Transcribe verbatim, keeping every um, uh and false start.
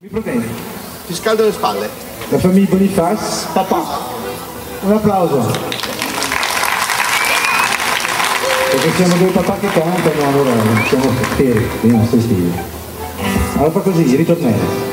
problemi? Ti scaldo le spalle. La famiglia Boniface, Papà. un applauso. Perché siamo due papà che cantano, allora siamo fieri dei nostri figli. Allora fa così, ritornello.